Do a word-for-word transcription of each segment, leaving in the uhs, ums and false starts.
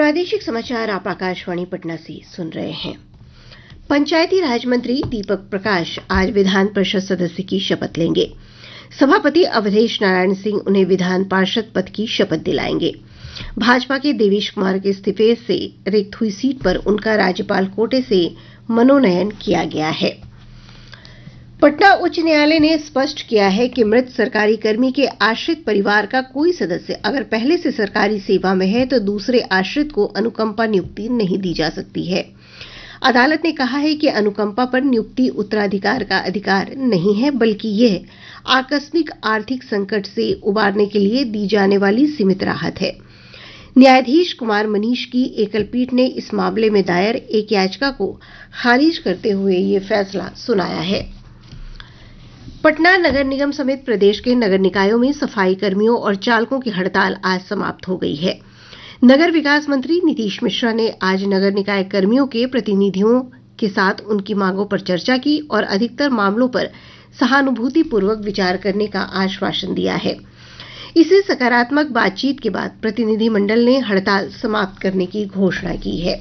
प्रादेशिक समाचार आप आकाशवाणी पटना से सुन रहे हैं। पंचायती राज मंत्री दीपक प्रकाश आज विधान परिषद सदस्य की शपथ लेंगे। सभापति अवधेश नारायण सिंह उन्हें विधान पार्षद पद की शपथ दिलाएंगे। भाजपा के देवेश कुमार के इस्तीफे से रिक्त हुई सीट पर उनका राज्यपाल कोटे से मनोनयन किया गया है। पटना उच्च न्यायालय ने स्पष्ट किया है कि मृत सरकारी कर्मी के आश्रित परिवार का कोई सदस्य अगर पहले से सरकारी सेवा में है तो दूसरे आश्रित को अनुकंपा नियुक्ति नहीं दी जा सकती है। अदालत ने कहा है कि अनुकंपा पर नियुक्ति उत्तराधिकार का अधिकार नहीं है, बल्कि यह आकस्मिक आर्थिक संकट से उबारने के लिए दी जाने वाली सीमित राहत है। न्यायाधीश कुमार मनीष की एकल पीठ ने इस मामले में दायर एक याचिका को खारिज करते हुए ये फैसला सुनाया है। पटना नगर निगम समेत प्रदेश के नगर निकायों में सफाई कर्मियों और चालकों की हड़ताल आज समाप्त हो गई है। नगर विकास मंत्री नीतीश मिश्रा ने आज नगर निकाय कर्मियों के प्रतिनिधियों के साथ उनकी मांगों पर चर्चा की और अधिकतर मामलों पर सहानुभूतिपूर्वक विचार करने का आश्वासन दिया है। इसे सकारात्मक बातचीत के बाद प्रतिनिधिमंडल ने हड़ताल समाप्त करने की घोषणा की है।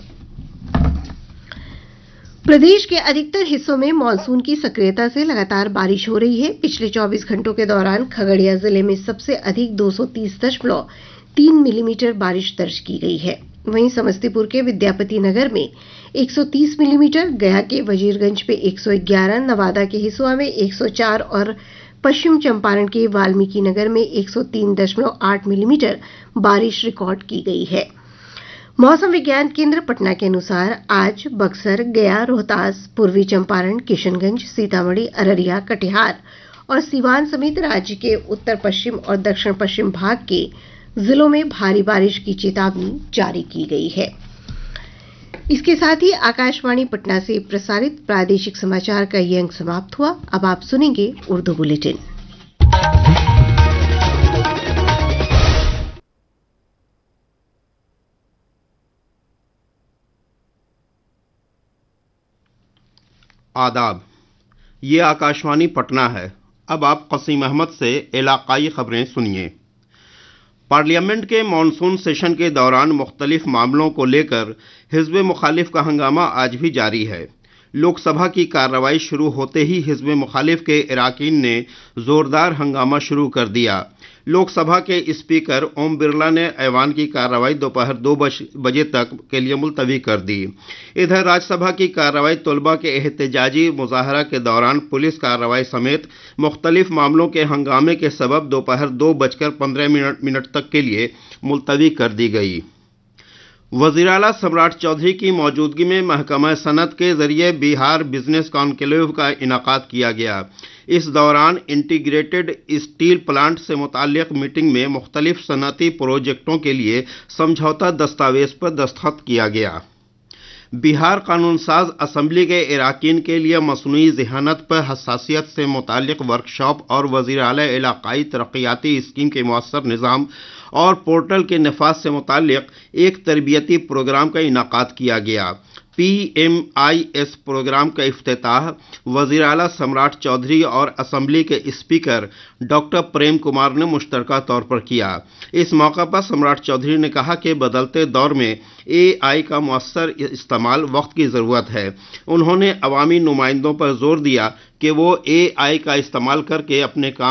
प्रदेश के अधिकतर हिस्सों में मानसून की सक्रियता से लगातार बारिश हो रही है। पिछले चौबीस घंटों के दौरान खगड़िया जिले में सबसे अधिक दो सौ तीस दशमलव तीन मिलीमीटर बारिश दर्ज की गई है। वहीं समस्तीपुर के विद्यापति नगर में एक सौ तीस मिलीमीटर, गया के वजीरगंज में एक सौ ग्यारह, नवादा के हिसुआ में एक सौ चार और पश्चिम चंपारण के वाल्मीकि नगर में एक सौ तीन दशमलव आठ मिलीमीटर बारिश रिकॉर्ड की गई है। मौसम विज्ञान केंद्र पटना के अनुसार आज बक्सर, गया, रोहतास, पूर्वी चंपारण, किशनगंज, सीतामढ़ी, अररिया, कटिहार और सीवान समेत राज्य के उत्तर पश्चिम और दक्षिण पश्चिम भाग के जिलों में भारी बारिश की चेतावनी जारी की गई है। इसके साथ ही आकाशवाणी पटना से प्रसारित प्रादेशिक समाचार का ये अंक समाप्त हुआ। अब आप सुनेंगे उर्दू बुलेटिन। आदाब, ये आकाशवाणी पटना है। अब आप कसीम अहमद से इलाकाई खबरें सुनिए। पार्लियामेंट के मॉनसून सेशन के दौरान मुख्तलिफ मामलों को लेकर हिज़्ब मुखालिफ का हंगामा आज भी जारी है। लोकसभा की कार्रवाई शुरू होते ही हिज़्ब मुखालिफ के अरकान ने जोरदार हंगामा शुरू कर दिया। लोकसभा के स्पीकर ओम बिरला ने ऐवान की कार्रवाई दोपहर दो बजे तक के लिए मुलतवी कर दी। इधर राज्यसभा की कार्रवाई तलबा के एहतजाजी मुजाहरा के दौरान पुलिस कार्रवाई समेत मुख्तलिफ मामलों के हंगामे के सबब दोपहर दो बजकर पंद्रह मिनट मिनट तक के लिए मुलतवी कर दी गई। वज़ीर-ए-आला सम्राट चौधरी की मौजूदगी में महकमा सनत के जरिए बिहार बिजनेस कॉन्क्लेव का इनाकाद किया गया। इस दौरान इंटीग्रेटेड स्टील प्लांट से मुताल्लिक मीटिंग में मुख्तलिफ सनती प्रोजेक्टों के लिए समझौता दस्तावेज पर दस्तखत किया गया। बिहार कानून साज असम्बली के अरकान के लिए मसनूई ज़हानत पर हसासियत से मुताल्लिक वर्कशॉप और वज़ीर-ए-आला इलाकाई तरक्याती स्कीम के मौसर निज़ाम और पोर्टल के नफाज से मुताल्लिक एक तरबियती प्रोग्राम का इनाकाद किया गया। P M I S programme का इफ्तिताह वज़ीर-ए-आला सम्राट चौधरी और असम्बली के स्पीकर डॉक्टर प्रेम कुमार ने मुश्तरका तौर पर किया। इस मौका पर सम्राट चौधरी ने कहा कि बदलते दौर में ए आई का मौसर इस्तेमाल वक्त की ज़रूरत है। उन्होंने अवामी नुमाइंदों पर जोर दिया कि वो ए आई का इस्तेमाल करके अपने काम